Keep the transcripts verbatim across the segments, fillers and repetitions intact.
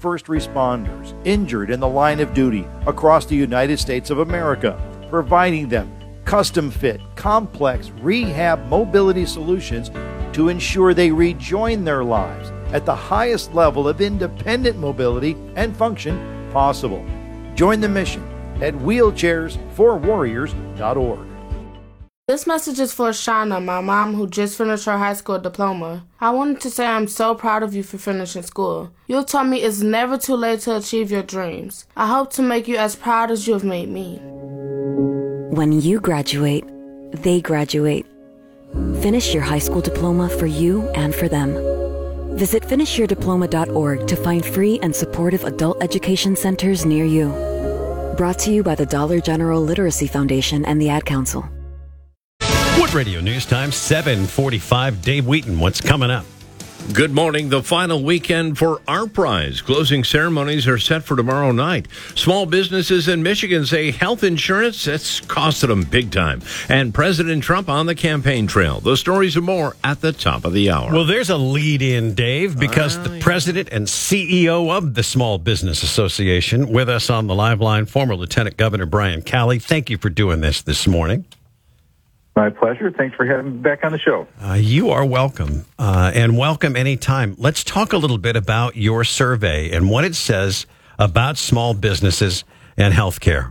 first responders injured in the line of duty across the United States of America, providing them custom-fit, complex rehab mobility solutions to ensure they rejoin their lives at the highest level of independent mobility and function possible. Join the mission at wheelchairs for warriors dot org. This message is for Shauna, my mom who just finished her high school diploma. I wanted to say I'm so proud of you for finishing school. You taught me it's never too late to achieve your dreams. I hope to make you as proud as you have made me. When you graduate, they graduate. Finish your high school diploma for you and for them. Visit finish your diploma dot org to find free and supportive adult education centers near you. Brought to you by the Dollar General Literacy Foundation and the Ad Council. Wood Radio News Time, seven forty-five. Dave Wheaton, what's coming up? Good morning. The final weekend for Our Prize. Closing ceremonies are set for tomorrow night. Small businesses in Michigan say health insurance, that's costing them big time. And President Trump on the campaign trail. Those stories and more at the top of the hour. Well, there's a lead in, Dave, because uh, the president and C E O of the Small Business Association with us on the live line, former Lieutenant Governor Brian Calley. Thank you for doing this this morning. My pleasure. Thanks for having me back on the show. Uh, you are welcome, uh, and welcome anytime. Let's talk a little bit about your survey and what it says about small businesses and healthcare.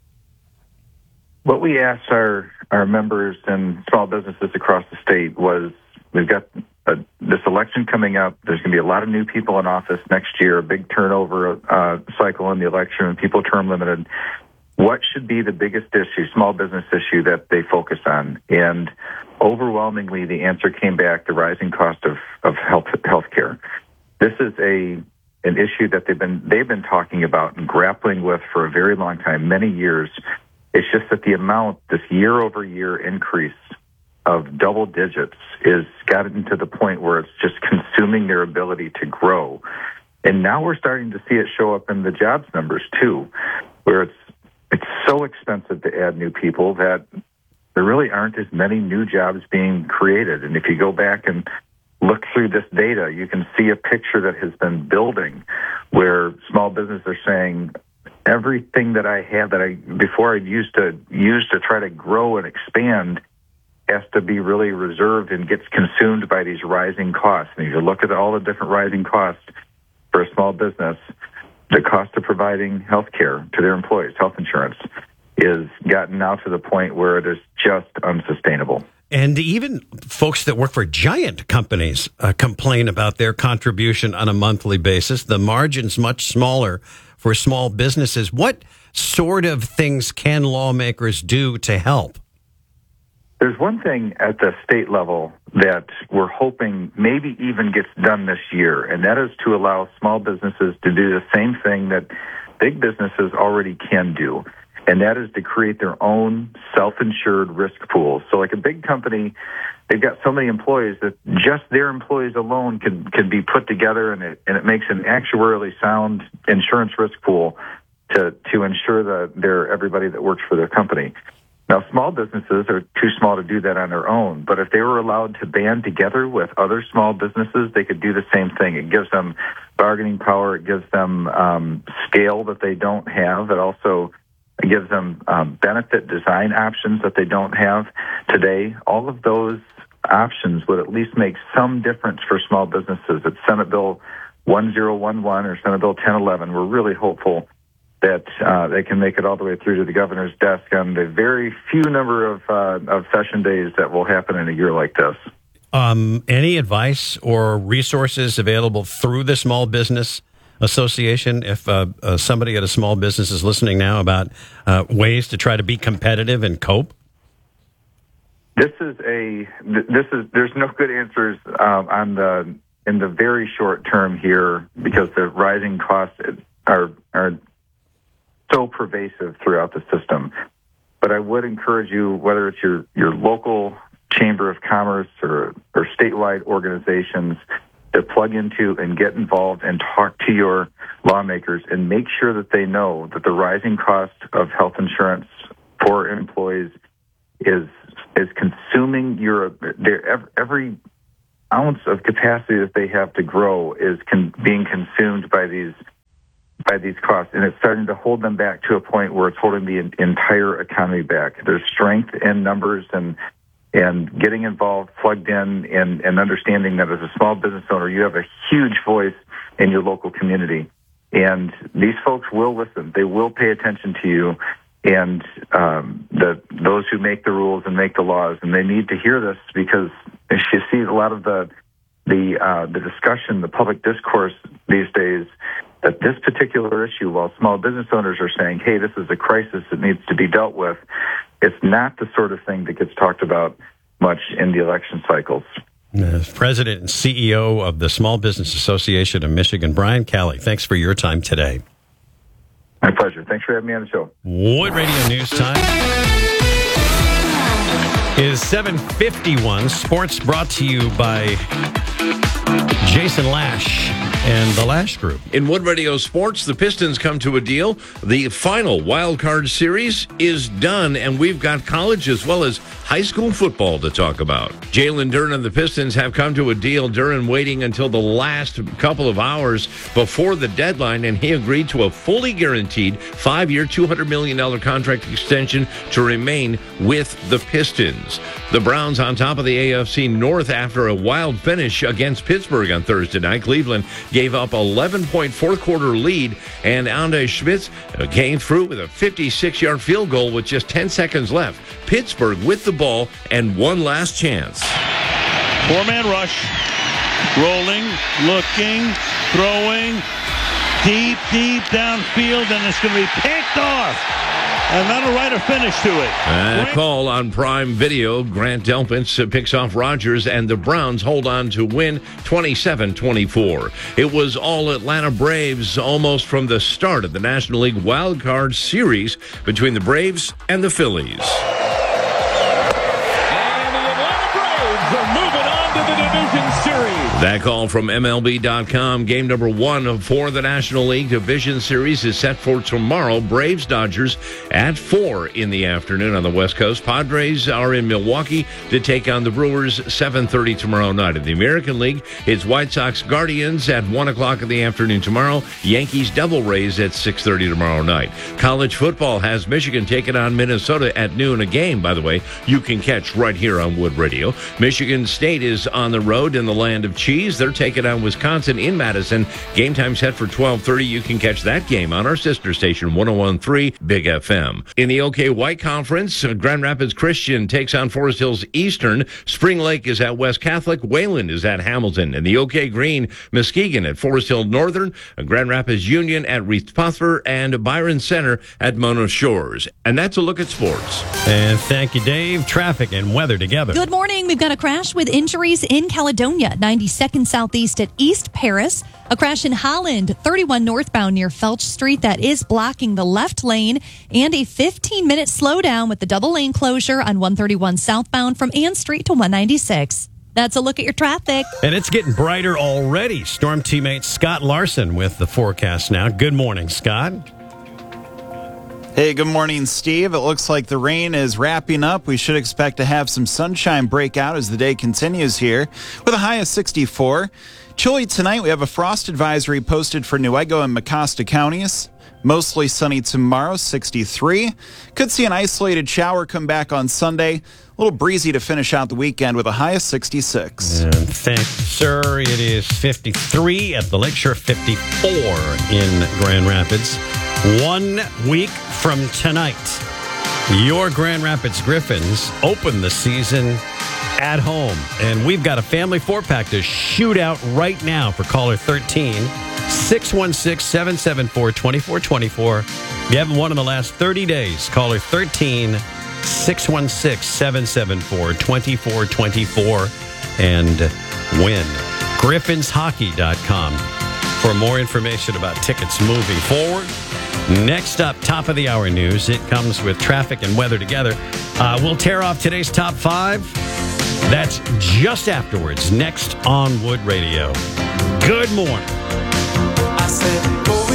What we asked our, our members and small businesses across the state was, we've got a, this election coming up. There's going to be a lot of new people in office next year, a big turnover uh, cycle in the election, and people term limited. What should be the biggest issue, small business issue, that they focus on? And overwhelmingly, the answer came back: the rising cost of, of health healthcare. This is a an issue that they've been they've been talking about and grappling with for a very long time, many years. It's just that the amount, this year over year increase of double digits, is gotten to the point where it's just consuming their ability to grow. And now we're starting to see it show up in the jobs numbers too, where it's It's so expensive to add new people that there really aren't as many new jobs being created. And if you go back and look through this data, you can see a picture that has been building where small businesses are saying, everything that I had that I before I used to use to try to grow and expand has to be really reserved and gets consumed by these rising costs. And if you look at all the different rising costs for a small business, the cost of providing health care to their employees, health insurance, is gotten now to the point where it is just unsustainable. And even folks that work for giant companies uh, complain about their contribution on a monthly basis. The margin's much smaller for small businesses. What sort of things can lawmakers do to help? There's one thing at the state level that we're hoping maybe even gets done this year, and that is to allow small businesses to do the same thing that big businesses already can do, and that is to create their own self-insured risk pool. So like a big company, they've got so many employees that just their employees alone can, can be put together, and it, and it makes an actuarially sound insurance risk pool to, to ensure that they're everybody that works for their company. Now, small businesses are too small to do that on their own, but if they were allowed to band together with other small businesses, they could do the same thing. It gives them bargaining power. It gives them um, scale that they don't have. It also gives them um, benefit design options that they don't have today. All of those options would at least make some difference for small businesses. It's Senate Bill one oh one one or Senate Bill ten eleven. We're really hopeful that uh, they can make it all the way through to the governor's desk on the very few number of uh, of session days that will happen in a year like this. Um, any advice or resources available through the Small Business Association if uh, uh, somebody at a small business is listening now about uh, ways to try to be competitive and cope? This is a this is there's no good answers um, on the in the very short term here because the rising costs are are. so pervasive throughout the system. But I would encourage you, whether it's your, your local chamber of commerce or, or statewide organizations, to plug into and get involved and talk to your lawmakers and make sure that they know that the rising cost of health insurance for employees is is consuming your their every ounce of capacity that they have to grow is con, being consumed by these by these costs, and it's starting to hold them back to a point where it's holding the entire economy back. There's strength in numbers and and getting involved, plugged in, and, and understanding that as a small business owner, you have a huge voice in your local community. And these folks will listen. They will pay attention to you, and um, the those who make the rules and make the laws, and they need to hear this, because you see a lot of the the uh, the discussion, the public discourse these days, that this particular issue, while small business owners are saying, hey, this is a crisis that needs to be dealt with, it's not the sort of thing that gets talked about much in the election cycles. As President and C E O of the Small Business Association of Michigan, Brian Calley, thanks for your time today. My pleasure. Thanks for having me on the show. Wood Radio News Time is seven fifty-one. Sports brought to you by Jason Lash and the Lash Group. In Wood Radio Sports, the Pistons come to a deal. The final wild card series is done, and we've got college as well as high school football to talk about. Jalen Duren and the Pistons have come to a deal. Duren waiting until the last couple of hours before the deadline, and he agreed to a fully guaranteed five-year, two hundred million dollars contract extension to remain with the Pistons. The Browns on top of the A F C North after a wild finish against Pittsburgh on Thursday night. Cleveland gave up eleven-point fourth-quarter lead, and Andre Schmitz came through with a fifty-six-yard field goal with just ten seconds left. Pittsburgh with the ball and one last chance. Four-man rush. Rolling, looking, throwing, deep, deep downfield, and it's going to be picked off. And that'll write a finish to it. A call on Prime Video. Grant Delpit picks off Rodgers, and the Browns hold on to win twenty-seven twenty-four. It was all Atlanta Braves almost from the start of the National League Wild Card Series between the Braves and the Phillies. And the Atlanta Braves are moving on to the Division Series. That call from M L B dot com. Game number one for the National League Division Series is set for tomorrow. Braves-Dodgers at four in the afternoon on the West Coast. Padres are in Milwaukee to take on the Brewers seven thirty tomorrow night. In the American League, it's White Sox-Guardians at one o'clock in the afternoon tomorrow. Yankees-Devil Rays at six thirty tomorrow night. College football has Michigan taking on Minnesota at noon. A game, by the way, you can catch right here on Wood Radio. Michigan State is on the road in the land of cheese. They're taking on Wisconsin in Madison. Game time set for twelve thirty. You can catch that game on our sister station, one oh one point three Big F M. In the OK White Conference, Grand Rapids Christian takes on Forest Hills Eastern. Spring Lake is at West Catholic. Wayland is at Hamilton. In the OK Green, Muskegon at Forest Hill Northern. Grand Rapids Union at Reith Puffer. And Byron Center at Mona Shores. And that's a look at sports. And thank you, Dave. Traffic and weather together. Good morning. We've got a crash with injuries in Caledonia, ninety-second Southeast at East Paris. A crash in Holland, thirty-one northbound near Felch Street that is blocking the left lane. And a fifteen-minute slowdown with the double lane closure on one thirty-one southbound from Ann Street to one ninety-six. That's a look at your traffic. And it's getting brighter already. Storm teammate Scott Larson with the forecast now. Good morning, Scott. Hey, good morning, Steve. It looks like the rain is wrapping up. We should expect to have some sunshine break out as the day continues here with a high of sixty-four. Chilly tonight. We have a frost advisory posted for Newaygo and Mecosta counties. Mostly sunny tomorrow, sixty-three. Could see an isolated shower come back on Sunday. A little breezy to finish out the weekend with a high of sixty-six. And thank you, sir. It is fifty-three at the Lakeshore, fifty-four in Grand Rapids. One week from tonight, your Grand Rapids Griffins open the season at home. And we've got a family four-pack to shoot out right now for caller thirteen, six one six, seven seven four, two four two four. You haven't won in the last thirty days. Caller thirteen, six one six, seven seven four, two four two four and win. Griffins Hockey dot com for more information about tickets moving forward. Next up, top of the hour news. It comes with traffic and weather together. Uh, we'll tear off today's top five. That's just afterwards, next on Wood Radio. Good morning. I said, go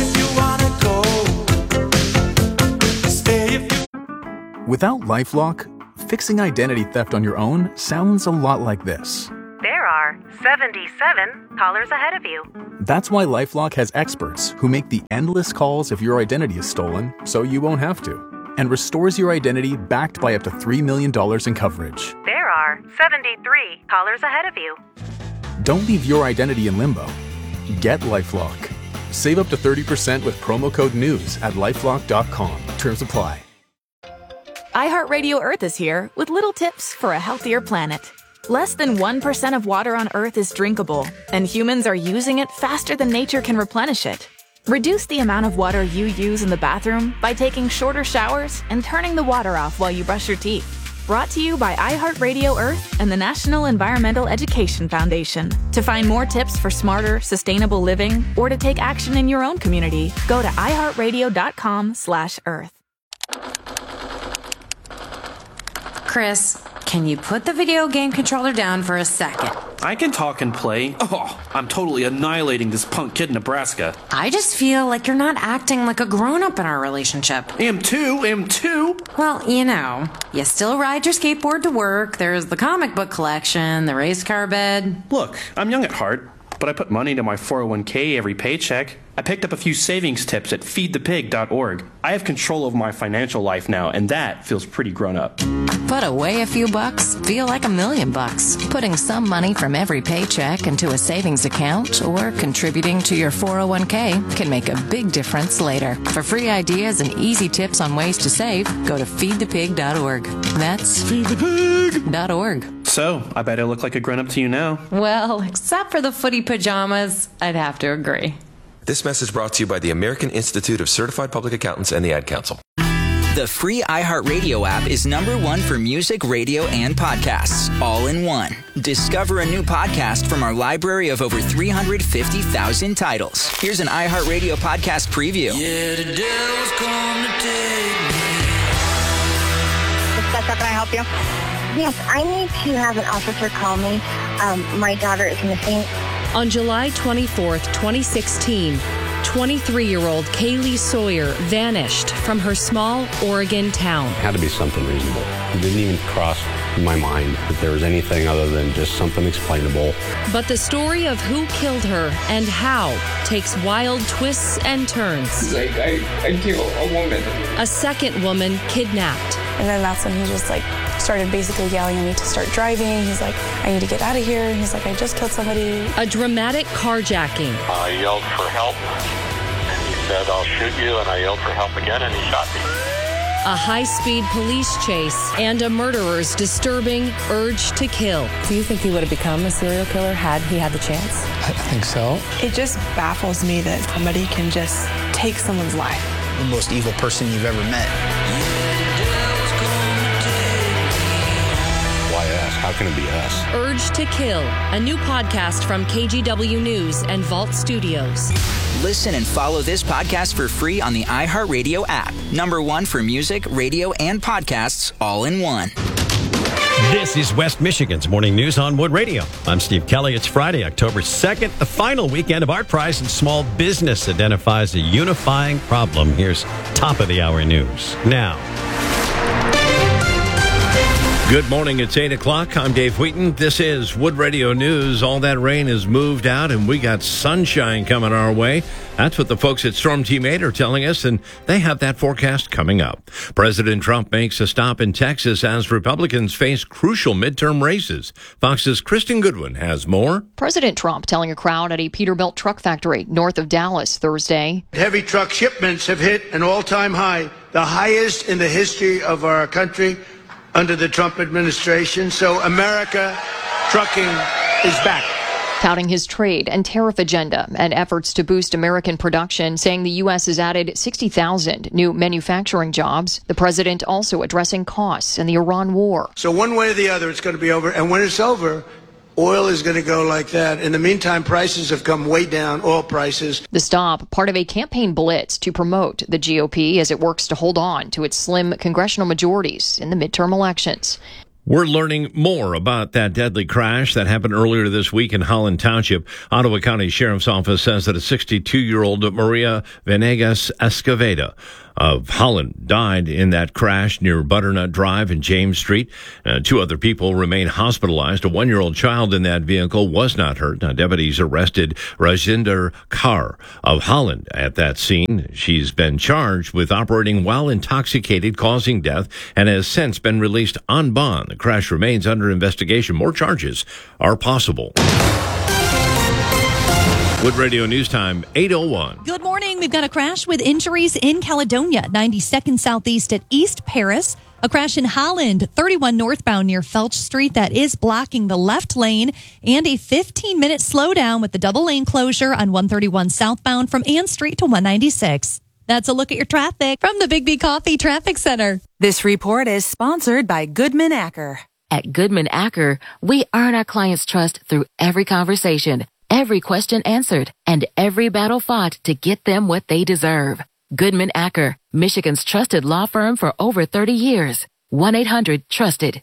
if you wanna go. Stay if you... Without LifeLock, fixing identity theft on your own sounds a lot like this. There are are seventy-seven callers ahead of you. That's why LifeLock has experts who make the endless calls if your identity is stolen, so you won't have to, and restores your identity backed by up to three million dollars in coverage. There are seventy-three callers ahead of you. Don't leave your identity in limbo. Get LifeLock. Save up to thirty percent with promo code NEWS at lifelock dot com. Terms apply. iHeartRadio Earth is here with little tips for a healthier planet. Less than one percent of water on Earth is drinkable, and humans are using it faster than nature can replenish it. Reduce the amount of water you use in the bathroom by taking shorter showers and turning the water off while you brush your teeth. Brought to you by iHeartRadio Earth and the National Environmental Education Foundation. To find more tips for smarter, sustainable living, or to take action in your own community, go to iHeartRadio.com slash Earth. Chris, can you put the video game controller down for a second? I can talk and play. Oh, I'm totally annihilating this punk kid in Nebraska. I just feel like you're not acting like a grown-up in our relationship. Am too, am too. Well, you know, you still ride your skateboard to work, there's the comic book collection, the race car bed. Look, I'm young at heart, but I put money into my four oh one k every paycheck. I picked up a few savings tips at feed the pig dot org. I have control over my financial life now, and that feels pretty grown up. Put away a few bucks, feel like a million bucks. Putting some money from every paycheck into a savings account or contributing to your four oh one k can make a big difference later. For free ideas and easy tips on ways to save, go to feed the pig dot org. That's feed the pig dot org. So, I bet I look like a grown-up to you now. Well, except for the footy pajamas, I'd have to agree. This message brought to you by the American Institute of Certified Public Accountants and the Ad Council. The free iHeartRadio app is number one for music, radio, and podcasts, all in one. Discover a new podcast from our library of over three hundred fifty thousand titles. Here's an iHeartRadio podcast preview. Yeah, the devil's come to take me. How can I help you? Yes, I need to have an officer call me. Um, my daughter is missing. On July twenty-fourth, twenty sixteen, twenty-three-year-old Kaylee Sawyer vanished from her small Oregon town. It had to be something reasonable. It didn't even cross my mind that there was anything other than just something explainable. But the story of who killed her and how takes wild twists and turns. He's like, I, I killed a woman. A second woman kidnapped. And then that's when he just like started basically yelling at me to start driving. He's like, I need to get out of here. He's like, I just killed somebody. A dramatic carjacking. I yelled for help, and he said, I'll shoot you, and I yelled for help again, and he shot me. A high-speed police chase and a murderer's disturbing urge to kill. Do you think he would have become a serial killer had he had the chance? I think so. It just baffles me that somebody can just take someone's life. The most evil person you've ever met. How can it be us? Urge to Kill, a new podcast from K G W News and Vault Studios. Listen and follow this podcast for free on the iHeartRadio app. Number one for music, radio, and podcasts, all in one. This is West Michigan's Morning News on Wood Radio. I'm Steve Kelly. It's Friday, October second. The final weekend of Art Prize and Small Business identifies a unifying problem. Here's top of the hour news now. Good morning. It's eight o'clock. I'm Dave Wheaton. This is Wood Radio News. All that rain has moved out, and we got sunshine coming our way. That's what the folks at Storm Team eight are telling us, and they have that forecast coming up. President Trump makes a stop in Texas as Republicans face crucial midterm races. Fox's Kristen Goodwin has more. President Trump telling a crowd at a Peterbilt truck factory north of Dallas Thursday. Heavy truck shipments have hit an all-time high, the highest in the history of our country under the Trump administration. So America trucking is back. Touting his trade and tariff agenda and efforts to boost American production, saying the U S has added sixty thousand new manufacturing jobs. The president also addressing costs and the Iran war. So one way or the other, it's going to be over. And when it's over, oil is going to go like that. In the meantime, prices have come way down, oil prices. The stop, part of a campaign blitz to promote the G O P as it works to hold on to its slim congressional majorities in the midterm elections. We're learning more about that deadly crash that happened earlier this week in Holland Township. Ottawa County Sheriff's Office says that a sixty-two-year-old Maria Venegas Escovedo of Holland died in that crash near Butternut Drive and James Street. Uh, two other people remain hospitalized. A one-year-old child in that vehicle was not hurt. Now, deputies arrested Rajinder Kaur of Holland at that scene. She's been charged with operating while intoxicated, causing death, and has since been released on bond. The crash remains under investigation. More charges are possible. Wood Radio News Time, eight oh one. Good morning. We've got a crash with injuries in Caledonia, ninety-second Southeast at East Paris. A crash in Holland, thirty-one northbound near Felch Street that is blocking the left lane, and a fifteen-minute slowdown with the double lane closure on one thirty-one southbound from Ann Street to one ninety-six. That's a look at your traffic from the Big B Coffee Traffic Center. This report is sponsored by Goodman Acker. At Goodman Acker, we earn our clients' trust through every conversation, every question answered, and every battle fought to get them what they deserve. Goodman Acker, Michigan's trusted law firm for over thirty years. one eight hundred trusted.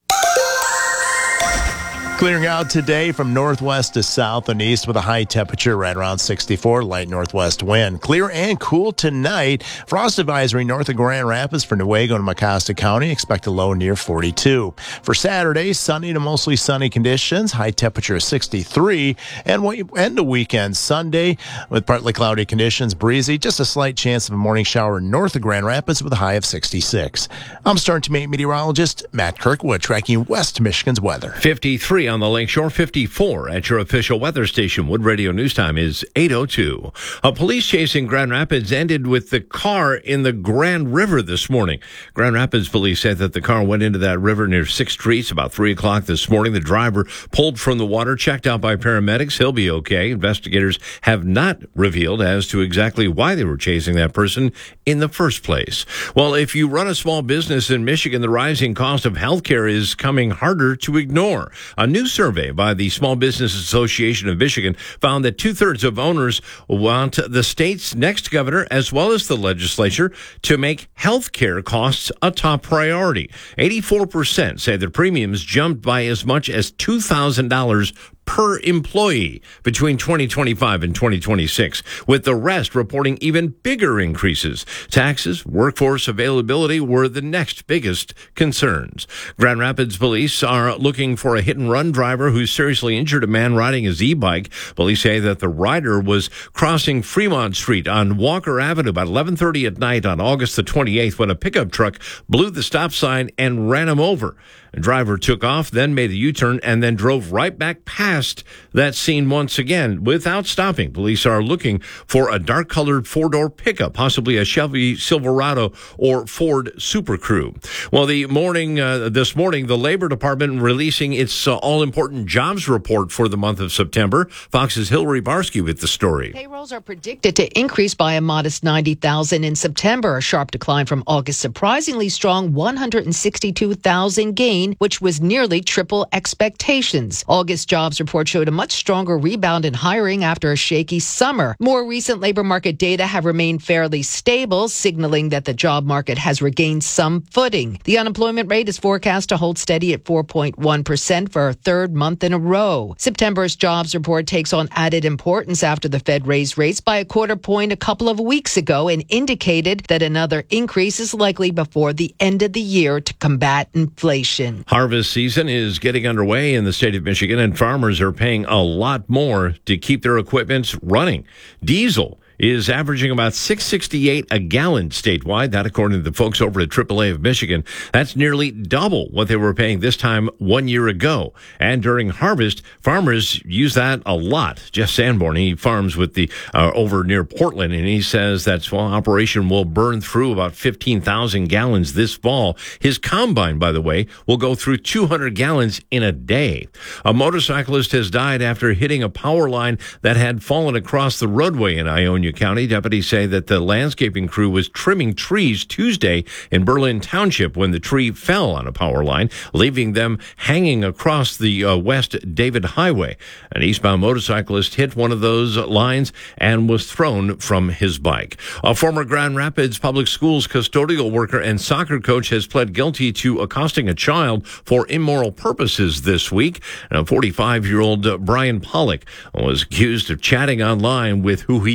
Clearing out today from northwest to south and east with a high temperature right around sixty-four, light northwest wind. Clear and cool tonight. Frost advisory north of Grand Rapids for Newaygo and Mecosta County. Expect a low near forty-two. For Saturday, sunny to mostly sunny conditions. High temperature of sixty-three. And we end the weekend Sunday with partly cloudy conditions, breezy. Just a slight chance of a morning shower north of Grand Rapids with a high of sixty-six. I'm Stern to Mate meteorologist Matt Kirkwood tracking West Michigan's weather. fifty-three on the Lakeshore, fifty-four at your official weather station. Wood Radio News Time is eight oh two. A police chase in Grand Rapids ended with the car in the Grand River this morning. Grand Rapids police said that the car went into that river near sixth Street about three o'clock this morning. The driver pulled from the water, checked out by paramedics. He'll be okay. Investigators have not revealed as to exactly why they were chasing that person in the first place. Well, if you run a small business in Michigan, the rising cost of health care is coming harder to ignore. A new survey by the Small Business Association of Michigan found that two-thirds of owners want the state's next governor, as well as the legislature, to make health care costs a top priority. eighty-four percent say the premiums jumped by as much as two thousand dollars per employee between twenty twenty-five and twenty twenty-six, with the rest reporting even bigger increases. Taxes, workforce availability were the next biggest concerns. Grand Rapids police are looking for a hit-and-run driver who seriously injured a man riding his e-bike. Police say that the rider was crossing Fremont Street on Walker Avenue about eleven thirty at night on August the twenty-eighth when a pickup truck blew the stop sign and ran him over. The driver took off, then made a U-turn, and then drove right back past that scene once again without stopping. Police are looking for a dark-colored four-door pickup, possibly a Chevy Silverado or Ford Super Crew. Well, the morning uh, this morning, the Labor Department releasing its uh, all-important jobs report for the month of September. Fox's Hillary Barsky with the story. Payrolls are predicted to increase by a modest ninety thousand in September, a sharp decline from August's surprisingly strong one hundred sixty-two thousand gain, which was nearly triple expectations. August's jobs report showed a much stronger rebound in hiring after a shaky summer. More recent labor market data have remained fairly stable, signaling that the job market has regained some footing. The unemployment rate is forecast to hold steady at four point one percent for a third month in a row. September's jobs report takes on added importance after the Fed raised rates by a quarter point a couple of weeks ago and indicated that another increase is likely before the end of the year to combat inflation. Harvest season is getting underway in the state of Michigan, and farmers are paying a lot more to keep their equipment running. Diesel is averaging about six sixty-eight a gallon statewide. That according to the folks over at triple A of Michigan. That's nearly double what they were paying this time one year ago. And during harvest, farmers use that a lot. Jeff Sanborn, he farms with the uh, over near Portland, and he says that well, operation will burn through about fifteen thousand gallons this fall. His combine, by the way, will go through two hundred gallons in a day. A motorcyclist has died after hitting a power line that had fallen across the roadway in Ionia County. Deputies say that the landscaping crew was trimming trees Tuesday in Berlin Township when the tree fell on a power line, leaving them hanging across the uh, West David Highway. An eastbound motorcyclist hit one of those lines and was thrown from his bike. A former Grand Rapids Public Schools custodial worker and soccer coach has pled guilty to accosting a child for immoral purposes this week. A forty-five-year-old Brian Pollock was accused of chatting online with who he thought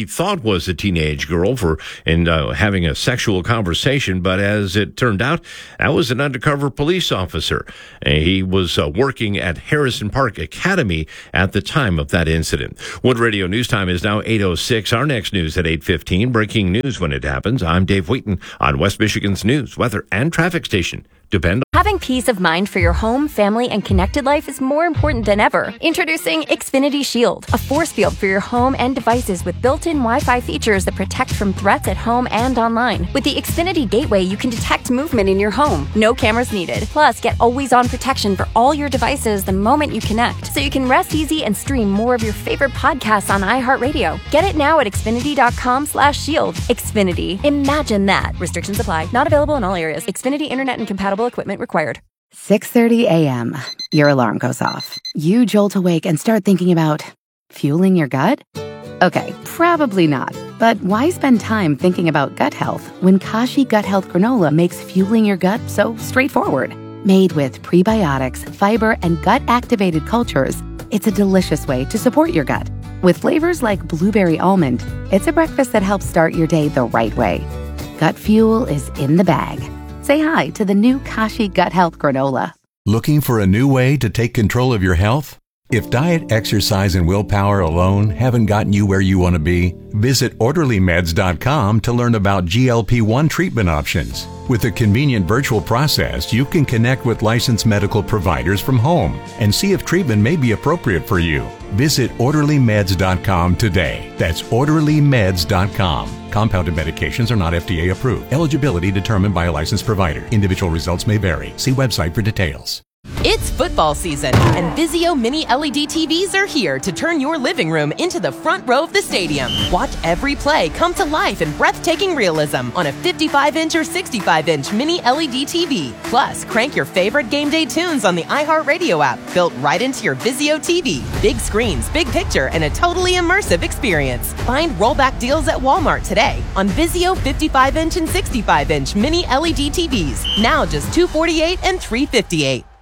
was a teenage girl for and uh, having a sexual conversation, but as it turned out, that was an undercover police officer. And he was uh, working at Harrison Park Academy at the time of that incident. Wood Radio News Time is now eight oh six. Our next news at eight fifteen. Breaking news when it happens. I'm Dave Wheaton on West Michigan's news, weather, and traffic station. Depend. Having peace of mind for your home, family, and connected life is more important than ever. Introducing Xfinity Shield, a force field for your home and devices with built-in Wi-Fi features that protect from threats at home and online. With the Xfinity Gateway, you can detect movement in your home. No cameras needed. Plus, get always-on protection for all your devices the moment you connect, so you can rest easy and stream more of your favorite podcasts on iHeartRadio. Get it now at Xfinity.com slash shield. Xfinity. Imagine that. Restrictions apply. Not available in all areas. Xfinity Internet and compatible equipment required. six thirty a.m. Your alarm goes off. You jolt awake and start thinking about fueling your gut? Okay, probably not. But why spend time thinking about gut health when Kashi Gut Health Granola makes fueling your gut so straightforward? Made with prebiotics, fiber, and gut-activated cultures, it's a delicious way to support your gut. With flavors like blueberry almond, it's a breakfast that helps start your day the right way. Gut fuel is in the bag. Say hi to the new Kashi Gut Health Granola. Looking for a new way to take control of your health? If diet, exercise, and willpower alone haven't gotten you where you want to be, visit orderly meds dot com to learn about G L P one treatment options. With a convenient virtual process, you can connect with licensed medical providers from home and see if treatment may be appropriate for you. Visit orderly meds dot com today. That's orderly meds dot com. Compounded medications are not F D A approved. Eligibility determined by a licensed provider. Individual results may vary. See website for details. It's football season, and Vizio Mini L E D T Vs are here to turn your living room into the front row of the stadium. Watch every play come to life in breathtaking realism on a fifty-five inch or sixty-five inch Mini L E D T V. Plus, crank your favorite game day tunes on the iHeartRadio app, built right into your Vizio T V. Big screens, big picture, and a totally immersive experience. Find rollback deals at Walmart today on Vizio fifty-five inch and sixty-five inch Mini L E D T Vs. Now just two hundred forty-eight dollars and three hundred fifty-eight dollars.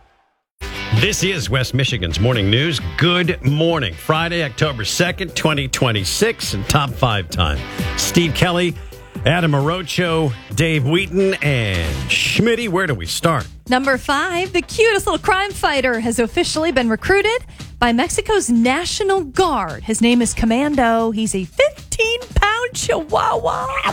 This is West Michigan's Morning News. Good morning. Friday, October second, twenty twenty-six, and top five time. Steve Kelly, Adam Arocho, Dave Wheaton, and Schmitty. Where do we start? Number five, the cutest little crime fighter has officially been recruited by Mexico's National Guard. His name is Commando. He's a fifteen-pound chihuahua.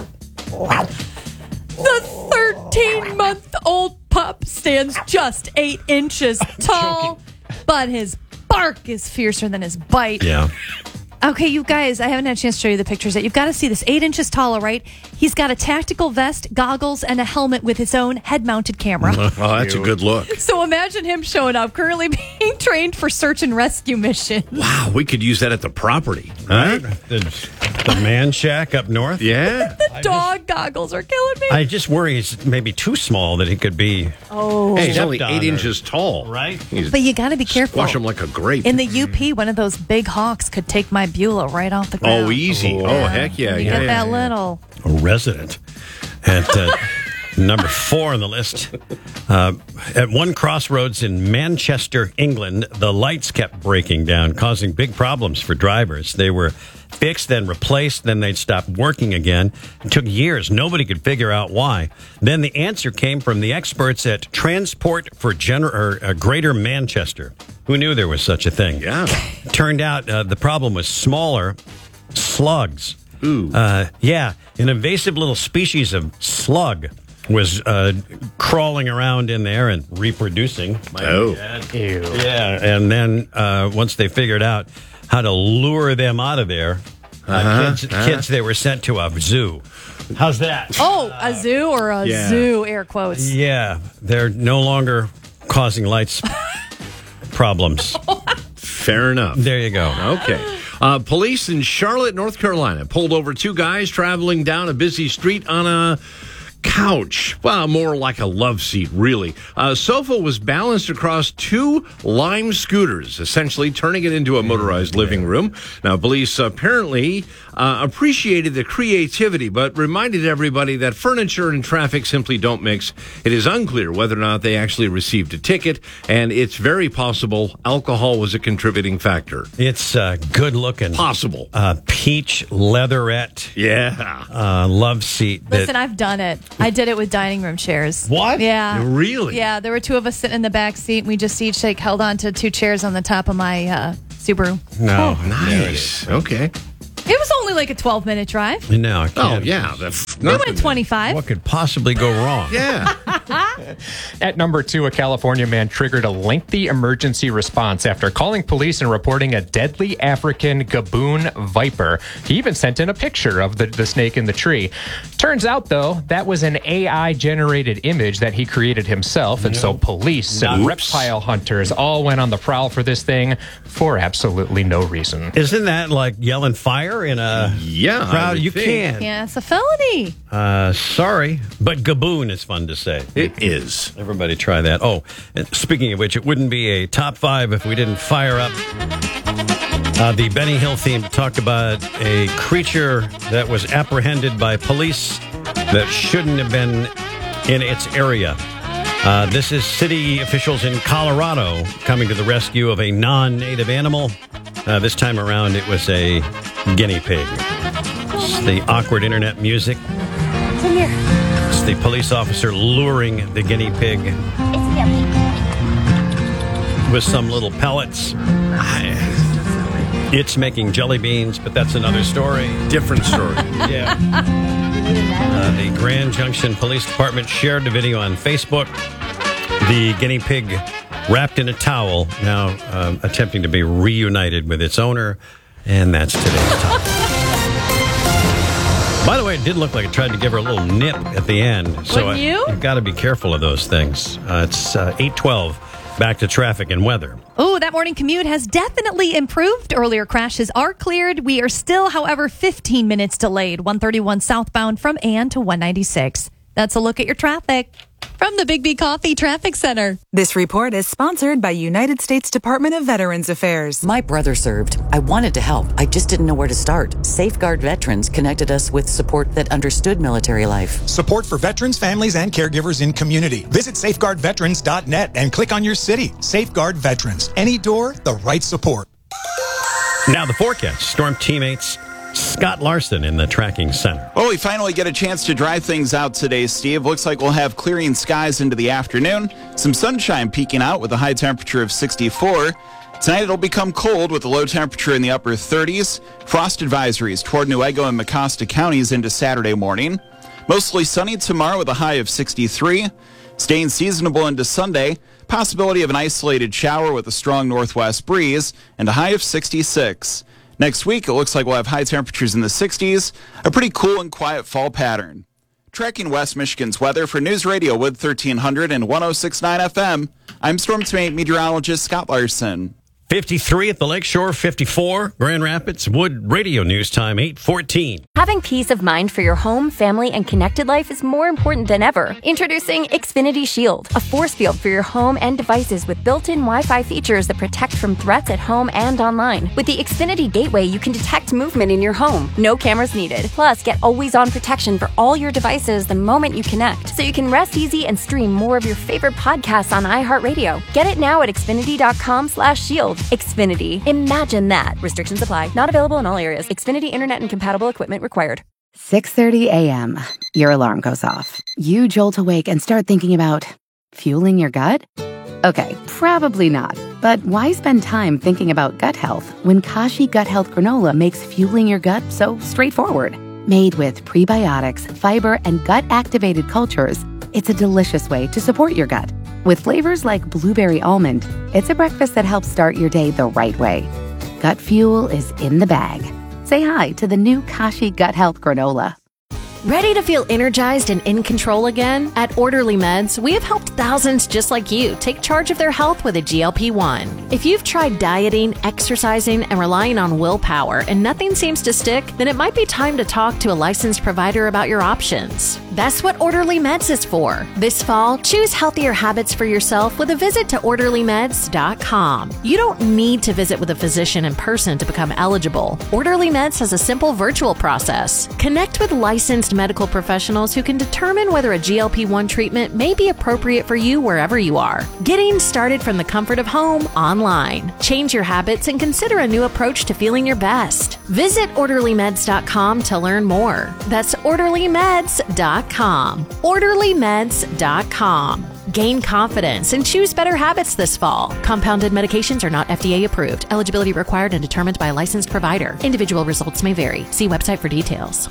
The thirteen-month-old pup stands just eight inches tall, but his bark is fiercer than his bite. Yeah. Okay, you guys, I haven't had a chance to show you the pictures yet. You've got to see this. Eight inches tall, all right? He's got a tactical vest, goggles, and a helmet with his own head-mounted camera. Oh, that's a good look. So imagine him showing up, currently being trained for search and rescue missions. Wow, we could use that at the property. Huh? The, the man shack up north? Yeah. The dog goggles are killing me. I just worry he's maybe too small that he could be. Oh, hey, he's stepped only on eight or- inches tall. Right? He's But you got to be careful. Squash him like a grape. In the U P, one of those big hawks could take my Beulah right off the ground. Oh, easy. Oh, Yeah. heck yeah. You yeah, get yeah, that yeah. little. A resident at uh, number four on the list. Uh, at one crossroads in Manchester, England, the lights kept breaking down, causing big problems for drivers. They were fixed, then replaced, then they'd stop working again. It took years. Nobody could figure out why. Then the answer came from the experts at Transport for Gener- or, uh, Greater Manchester. Who knew there was such a thing? Yeah. Turned out uh, the problem was smaller slugs. Ooh. Uh, yeah, an invasive little species of slug was uh, crawling around in there and reproducing. Oh. Ew. Yeah, and then uh, once they figured out how to lure them out of there, uh, Uh-huh. kids, Uh-huh. kids, they were sent to a zoo. How's that? Oh, a zoo or a Yeah. zoo, air quotes. Yeah, they're no longer causing lights problems. Fair enough. There you go. Okay. Uh, police in Charlotte, North Carolina, pulled over two guys traveling down a busy street on a Couch. Well, more like a love seat, really. A sofa was balanced across two Lime scooters, essentially turning it into a motorized living room. Now, police apparently uh, appreciated the creativity, but reminded everybody that furniture and traffic simply don't mix. It is unclear whether or not they actually received a ticket, and it's very possible alcohol was a contributing factor. It's uh, good looking. Possible. Uh, peach leatherette. Yeah. Uh, love seat. Listen, I've done it. I did it with dining room chairs. What? Yeah. Really? Yeah, there were two of us sitting in the back seat, and we just each like held on to two chairs on the top of my uh, Subaru. No. Oh, nice. Okay. It was only like a twelve-minute drive. No, I Oh, can't. yeah. That's We went twenty-five. What could possibly go wrong? Yeah. At number two, a California man triggered a lengthy emergency response after calling police and reporting a deadly African gaboon viper. He even sent in a picture of the, the snake in the tree. Turns out, though, that was an A I-generated image that he created himself, and so police and Oops. reptile hunters all went on the prowl for this thing for absolutely no reason. Isn't that like yelling fire in a Yeah, I crowd? would You think. can't. Yeah, it's a felony. Uh, sorry, but gaboon is fun to say. It is. Everybody try that. Oh, and speaking of which, it wouldn't be a top five if we didn't fire up uh, the Benny Hill theme. Talked about a creature that was apprehended by police that shouldn't have been in its area. Uh, this is city officials in Colorado coming to the rescue of a non-native animal. Uh, this time around, it was a guinea pig. It's the awkward internet music. Come here. It's the police officer luring the guinea pig It's yummy. with some little pellets. It's making jelly beans, but that's another story. Different story. Yeah. Uh, the Grand Junction Police Department shared the video on Facebook. The guinea pig wrapped in a towel, now um, attempting to be reunited with its owner, and that's today's topic. By the way, it did look like it tried to give her a little nip at the end. So Wouldn't you? You've got to be careful of those things. Uh, it's uh, eight twelve. Back to traffic and weather. Oh, that morning commute has definitely improved. Earlier crashes are cleared. We are still, however, fifteen minutes delayed. one thirty-one southbound from Ann to one ninety-six. That's a look at your traffic from the Big B Coffee Traffic Center. This report is sponsored by United States Department of Veterans Affairs. My brother served. I wanted to help. I just didn't know where to start. Safeguard Veterans connected us with support that understood military life. Support for veterans, families, and caregivers in community. Visit safeguard veterans dot net and click on your city. Safeguard Veterans. Any door, the right support. Now the forecast. Storm teammates Scott Larson in the tracking center. Well, we finally get a chance to dry things out today, Steve. Looks like we'll have clearing skies into the afternoon. Some sunshine peeking out with a high temperature of sixty-four. Tonight it'll become cold with a low temperature in the upper thirties. Frost advisories toward Newaygo and Mecosta counties into Saturday morning. Mostly sunny tomorrow with a high of sixty-three. Staying seasonable into Sunday. Possibility of an isolated shower with a strong northwest breeze and a high of sixty-six. Next week, it looks like we'll have high temperatures in the sixties, a pretty cool and quiet fall pattern. Tracking West Michigan's weather for News Radio Wood thirteen hundred and one oh six point nine F M, I'm Storm Team meteorologist Scott Larson. fifty-three at the Lakeshore, fifty-four, Grand Rapids, Wood Radio News Time, eight fourteen. Having peace of mind for your home, family, and connected life is more important than ever. Introducing Xfinity Shield, a force field for your home and devices with built-in Wi-Fi features that protect from threats at home and online. With the Xfinity Gateway, you can detect movement in your home. No cameras needed. Plus, get always-on protection for all your devices the moment you connect, so you can rest easy and stream more of your favorite podcasts on iHeartRadio. Get it now at xfinity.com slash shield. Xfinity. Imagine that. Restrictions apply. Not available in all areas. Xfinity Internet and compatible equipment required. six thirty a.m. Your alarm goes off. You jolt awake and start thinking about fueling your gut? Okay, probably not. But why spend time thinking about gut health when Kashi Gut Health Granola makes fueling your gut so straightforward? Made with prebiotics, fiber, and gut-activated cultures, it's a delicious way to support your gut. With flavors like blueberry almond, it's a breakfast that helps start your day the right way. Gut fuel is in the bag. Say hi to the new Kashi Gut Health Granola. Ready to feel energized and in control again? At Orderly Meds, we have helped thousands just like you take charge of their health with a G L P one. If you've tried dieting, exercising, and relying on willpower and nothing seems to stick, then it might be time to talk to a licensed provider about your options. That's what Orderly Meds is for. This fall, choose healthier habits for yourself with a visit to orderly meds dot com. You don't need to visit with a physician in person to become eligible. Orderly Meds has a simple virtual process. Connect with licensed medical professionals who can determine whether a G L P one treatment may be appropriate for you wherever you are. Getting started from the comfort of home online. Change your habits and consider a new approach to feeling your best. Visit orderly meds dot com to learn more. That's orderly meds dot com. orderly meds dot com. Gain confidence and choose better habits this fall. Compounded medications are not F D A approved. Eligibility required and determined by a licensed provider. Individual results may vary. See website for details.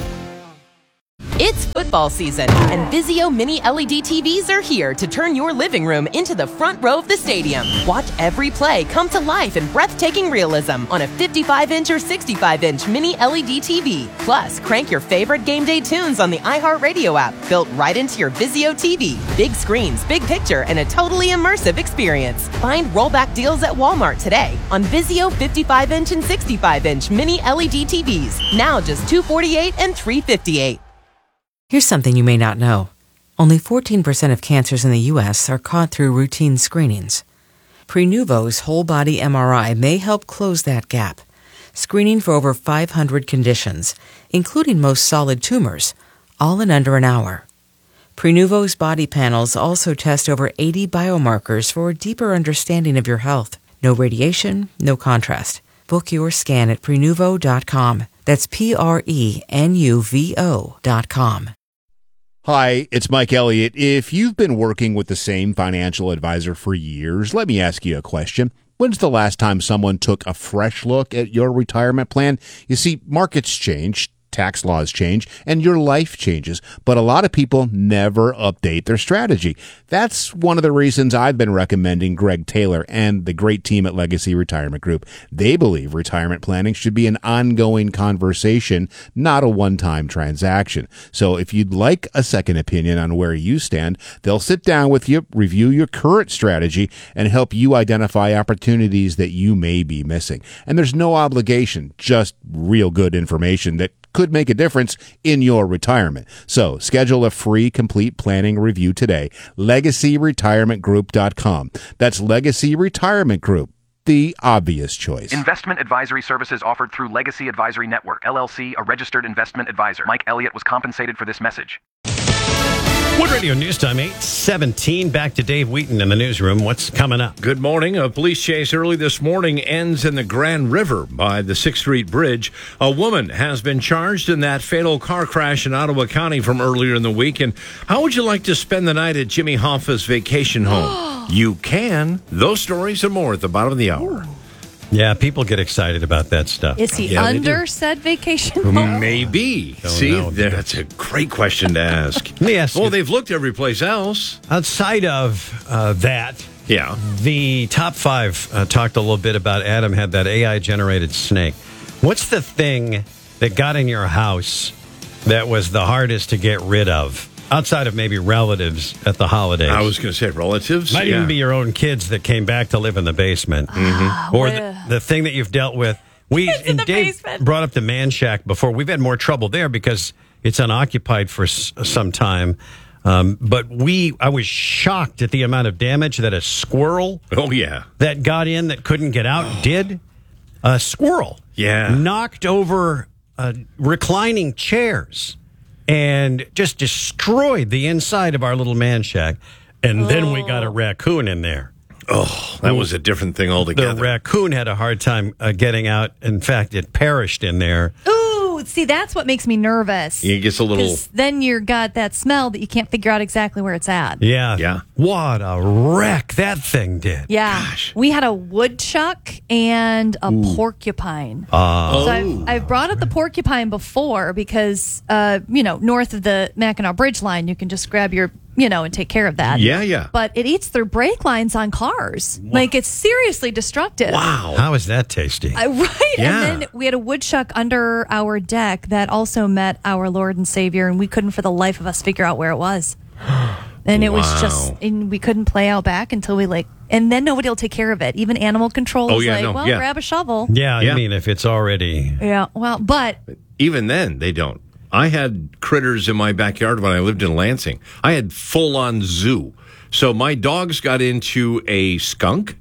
It's football season, and Vizio Mini L E D T Vs are here to turn your living room into the front row of the stadium. Watch every play come to life in breathtaking realism on a fifty-five inch or sixty-five inch Mini L E D T V. Plus, crank your favorite game day tunes on the iHeartRadio app, built right into your Vizio T V. Big screens, big picture, and a totally immersive experience. Find rollback deals at Walmart today on Vizio fifty-five inch and sixty-five inch Mini L E D T Vs. Now just two hundred forty-eight dollars and three hundred fifty-eight dollars. Here's something you may not know. Only fourteen percent of cancers in the U S are caught through routine screenings. Prenuvo's whole-body M R I may help close that gap, screening for over five hundred conditions, including most solid tumors, all in under an hour. Prenuvo's body panels also test over eighty biomarkers for a deeper understanding of your health. No radiation, no contrast. Book your scan at prenuvo dot com. That's P R E N U V O dot com. Hi, it's Mike Elliott. If you've been working with the same financial advisor for years, let me ask you a question. When's the last time someone took a fresh look at your retirement plan? You see, markets change, tax laws change, and your life changes, but a lot of people never update their strategy. That's one of the reasons I've been recommending Greg Taylor and the great team at Legacy Retirement Group. They believe retirement planning should be an ongoing conversation, not a one-time transaction. So if you'd like a second opinion on where you stand, they'll sit down with you, review your current strategy, and help you identify opportunities that you may be missing. And there's no obligation, just real good information that could make a difference in your retirement. So schedule a free complete planning review today. legacy retirement group dot com. That's Legacy Retirement Group, the obvious choice. Investment advisory services offered through Legacy Advisory Network, L L C, a registered investment advisor. Mike Elliott was compensated for this message. Wood Radio News Time, eight seventeen. Back to Dave Wheaton in the newsroom. What's coming up? Good morning. A police chase early this morning ends in the Grand River by the sixth Street Bridge. A woman has been charged in that fatal car crash in Ottawa County from earlier in the week. And how would you like to spend the night at Jimmy Hoffa's vacation home? You can. Those stories and more at the bottom of the hour. Ooh. Yeah, people get excited about that stuff. Is he yeah, under said vacation home? Maybe. Don't See, know. that's a great question to ask. Let me ask well, you, they've looked every place else. outside of uh, that, yeah, the top five uh, talked a little bit about Adam had that A I-generated snake. What's the thing that got in your house that was the hardest to get rid of? Outside of maybe relatives at the holidays. I was going to say relatives. Might yeah. even be your own kids that came back to live in the basement. Mm-hmm. Or the, the thing that you've dealt with. We Kids in and the Dave basement. brought up the man shack before. We've had more trouble there because it's unoccupied for s- some time. Um, but we, I was shocked at the amount of damage that a squirrel oh, yeah. that got in that couldn't get out did. A squirrel yeah. knocked over uh, reclining chairs and just destroyed the inside of our little man shack. And oh. then we got a raccoon in there. Oh, that was a different thing altogether. The raccoon had a hard time uh, getting out. In fact, it perished in there. Ooh, see, that's what makes me nervous. It gets a little... 'Cause then you got that smell that you can't figure out exactly where it's at. Yeah. Yeah. What a wreck that thing did. Yeah. Gosh. We had a woodchuck and a Ooh. porcupine. Uh, so I've, I've brought up the porcupine before because, uh, you know, north of the Mackinac Bridge line, you can just grab your you know, and take care of that. Yeah, yeah. But it eats through brake lines on cars. Like, it's seriously destructive. Wow. How is that tasty? Uh, right? Yeah. And then we had a woodchuck under our deck that also met our Lord and Savior, and we couldn't for the life of us figure out where it was. And it Wow. was just, and we couldn't play out back until we, like, and then nobody will take care of it. Even animal control Oh, is yeah, like, no, well, yeah. grab a shovel. Yeah, Yeah. I mean, if it's already... Yeah, well, but Even then, they don't. I had critters in my backyard when I lived in Lansing. I had full-on zoo. So my dogs got into a skunk,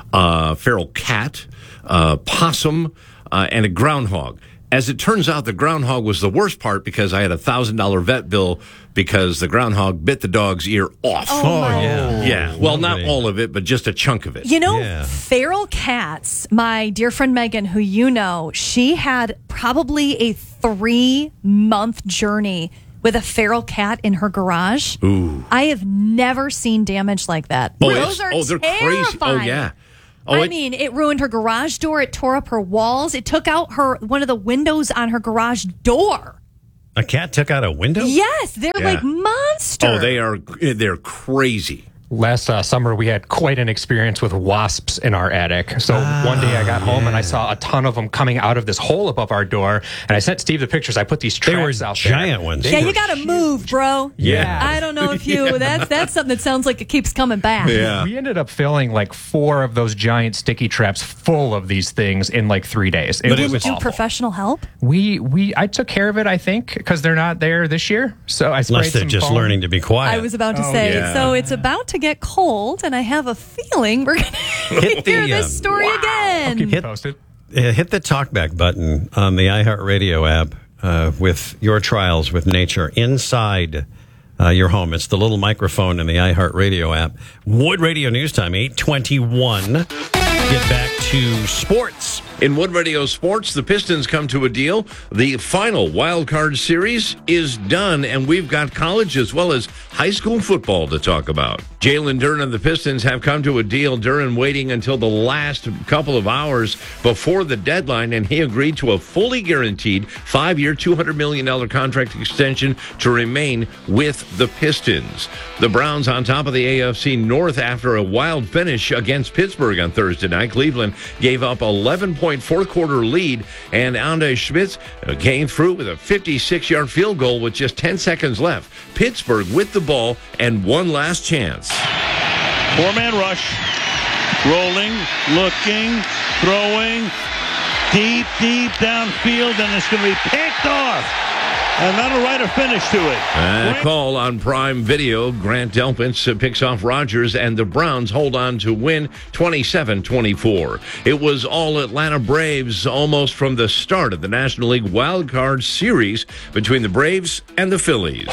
a feral cat, a possum, uh, and a groundhog. As it turns out, the groundhog was the worst part because I had a one thousand dollars vet bill because the groundhog bit the dog's ear off. Oh, my. yeah. Yeah, well, not all of it, but just a chunk of it. You know, Yeah. feral cats, my dear friend Megan, who you know, she had probably a three month journey with a feral cat in her garage. Ooh. I have never seen damage like that. Oh, Those it's- are oh, they're crazy. terrifying. Oh, yeah. Oh, I it- mean, it ruined her garage door. It tore up her walls. It took out her one of the windows on her garage door. A cat took out a window? Yes, they're Yeah. like monsters. Oh, they are, they're crazy. Last uh, summer, we had quite an experience with wasps in our attic. So one day I got home and I saw a ton of them coming out of this hole above our door. And I sent Steve the pictures. I put these They were traps out giant there. ones. They Yeah, were you got to move, bro. Yeah. I don't know if you. That's that's something that sounds like it keeps coming back. We ended up filling like four of those giant sticky traps full of these things in like three days. It Did was you do awful. professional help? We we I took care of it, I think, because they're not there this year. So I sprayed Unless they're some just foam. learning to be quiet. I was about to Oh, say. yeah. So it's about to get cold, and I have a feeling we're going to the, hear this um, story again. Keep you posted. Uh, hit the talkback button on the iHeartRadio app uh, with your trials with nature inside uh, your home. It's the little microphone in the iHeartRadio app. Wood Radio News Time, eight twenty-one. Get back to sports. In Wood Radio Sports, the Pistons come to a deal. The final wild card series is done, and we've got college as well as high school football to talk about. Jalen Duren and the Pistons have come to a deal. Duren waiting until the last couple of hours before the deadline, and he agreed to a fully guaranteed five-year, two hundred million dollars contract extension to remain with the Pistons. The Browns on top of the A F C North after a wild finish against Pittsburgh on Thursday night. Cleveland gave up eleven point fourth quarter lead, and Andre Schmitz came through with a fifty-six-yard field goal with just ten seconds left. Pittsburgh with the ball and one last chance. Four-man rush. Rolling, looking, throwing, deep, deep downfield, and it's going to be picked off. And that'll write a finish to it. A call on Prime Video. Grant Delpitz picks off Rodgers, and the Browns hold on to win twenty-seven twenty-four. It was all Atlanta Braves almost from the start of the National League Wild Card Series between the Braves and the Phillies.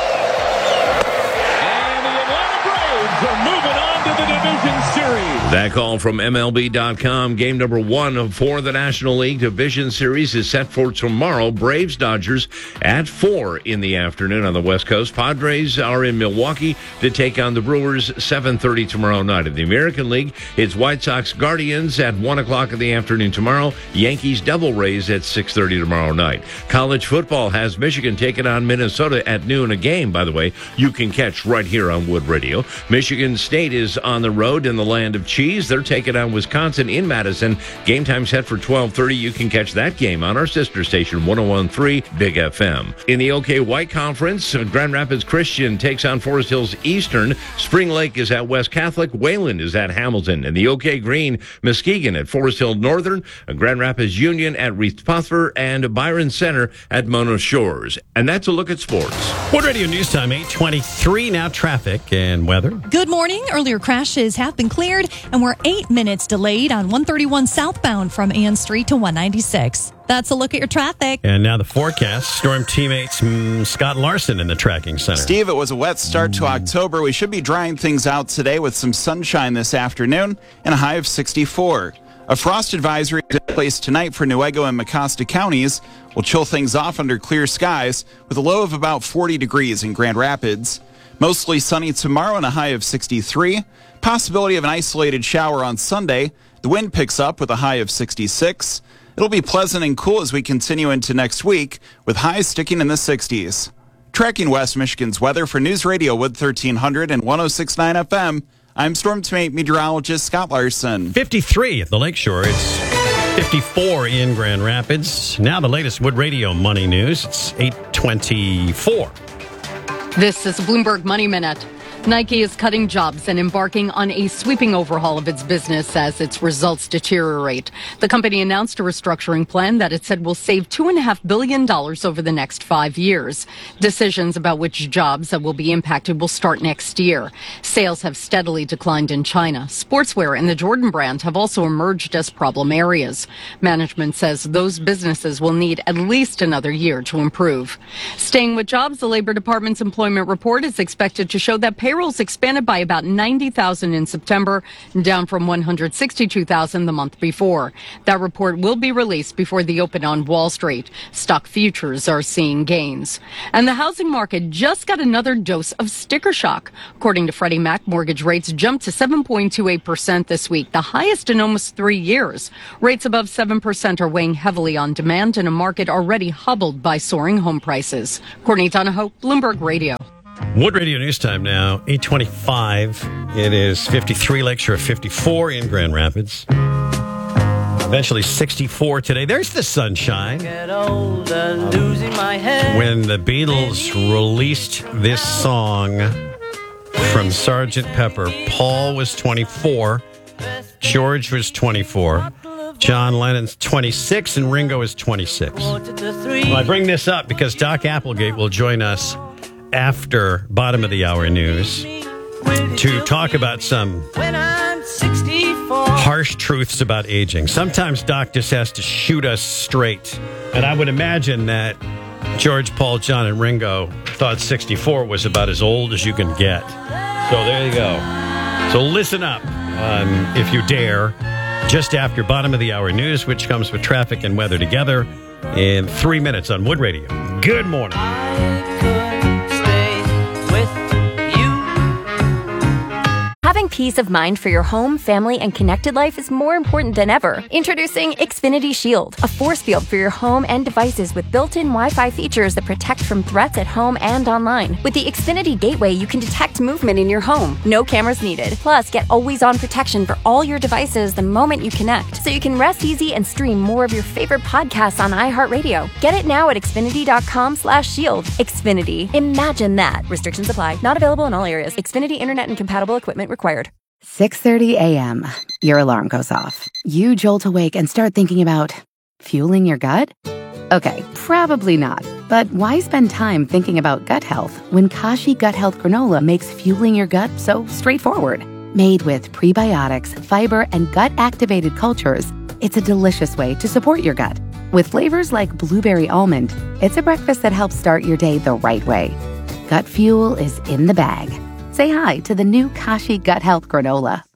And the Atlanta Braves are moving on to the division series. That call from M L B dot com. Game number one for the National League Division Series is set for tomorrow. Braves Dodgers at four in the afternoon on the West Coast. Padres are in Milwaukee to take on the Brewers seven thirty tomorrow night. In the American League, it's White Sox Guardians at one o'clock in the afternoon tomorrow. Yankees Devil Rays at six thirty tomorrow night. College football has Michigan taking on Minnesota at noon. A game, by the way, you can catch right here on Wood Radio. Michigan State is on the road in the land of cheese. They're taking on Wisconsin in Madison. Game time set for twelve thirty. You can catch that game on our sister station, one oh one point three Big F M. In the OK White Conference, Grand Rapids Christian takes on Forest Hills Eastern. Spring Lake is at West Catholic. Wayland is at Hamilton. In the OK Green, Muskegon at Forest Hill Northern. Grand Rapids Union at Reith Puther. And Byron Center at Mona Shores. And that's a look at sports. Wood Radio News Time, eight twenty-three. Now traffic and weather. Good morning. Earlier crashes have been cleared, and we're eight minutes delayed on one thirty-one southbound from Ann Street to one ninety-six. That's a look at your traffic. And now the forecast. Storm teammates mm, Scott Larson in the tracking center. Steve, it was a wet start to October. We should be drying things out today with some sunshine this afternoon and a high of sixty-four. A frost advisory is in place tonight for Newaygo and Mecosta counties. Will chill things off under clear skies with a low of about forty degrees in Grand Rapids. Mostly sunny tomorrow and a high of sixty-three. Possibility of an isolated shower on Sunday. The wind picks up with a high of sixty-six. It'll be pleasant and cool as we continue into next week with highs sticking in the sixties. Tracking West Michigan's weather for News Radio Wood thirteen hundred and one oh six point nine F M. I'm Storm Team meteorologist Scott Larson. fifty-three at the Lakeshore. It's fifty-four in Grand Rapids. Now the latest Wood Radio money news. It's eight twenty-four. This is Bloomberg Money Minute. Nike is cutting jobs and embarking on a sweeping overhaul of its business as its results deteriorate. The company announced a restructuring plan that it said will save two point five billion dollars over the next five years. Decisions about which jobs that will be impacted will start next year. Sales have steadily declined in China. Sportswear and the Jordan brand have also emerged as problem areas. Management says those businesses will need at least another year to improve. Staying with jobs, the Labor Department's employment report is expected to show that payrolls expanded by about ninety thousand in September, down from one hundred sixty-two thousand the month before. That report will be released before the open on Wall Street. Stock futures are seeing gains. And the housing market just got another dose of sticker shock. According to Freddie Mac, mortgage rates jumped to seven point two eight percent this week, the highest in almost three years. Rates above seven percent are weighing heavily on demand in a market already hobbled by soaring home prices. Courtney Donahoe, Bloomberg Radio. Wood Radio News Time now, eight twenty-five. It is fifty-three, Lakeshore fifty-four in Grand Rapids. Eventually sixty-four today. There's the sunshine. When the Beatles released this song from Sergeant Pepper, Paul was twenty-four, George was twenty-four, John Lennon's twenty-six, and Ringo is twenty-six. Well, I bring this up because Doc Applegate will join us after bottom of the hour news to talk about some harsh truths about aging. Sometimes Doc just has to shoot us straight. And I would imagine that George, Paul, John, and Ringo thought sixty-four was about as old as you can get. So there you go. So listen up, um, if you dare, just after bottom of the hour news, which comes with traffic and weather together in three minutes on Wood Radio. Good morning. Having peace of mind for your home, family, and connected life is more important than ever. Introducing Xfinity Shield, a force field for your home and devices with built-in Wi-Fi features that protect from threats at home and online. With the Xfinity Gateway, you can detect movement in your home. No cameras needed. Plus, get always-on protection for all your devices the moment you connect, so you can rest easy and stream more of your favorite podcasts on iHeartRadio. Get it now at Xfinity.com slash shield. Xfinity. Imagine that. Restrictions apply. Not available in all areas. Xfinity Internet and compatible equipment required. six thirty a.m. Your alarm goes off. You jolt awake and start thinking about fueling your gut? Okay, probably not. But why spend time thinking about gut health when Kashi Gut Health Granola makes fueling your gut so straightforward? Made with prebiotics, fiber, and gut-activated cultures, it's a delicious way to support your gut. With flavors like blueberry almond, it's a breakfast that helps start your day the right way. Gut fuel is in the bag. Say hi to the new Kashi Gut Health Granola.